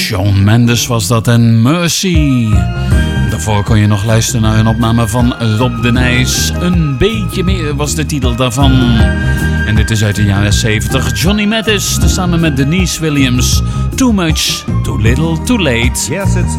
Shawn Mendes was dat en Mercy. Daarvoor kon je nog luisteren naar een opname van Rob de Nijs. Een beetje meer was de titel daarvan. En dit is uit de jaren 70. Johnny Mathis, samen met Denise Williams. Too much, too little, too late. Yes, it's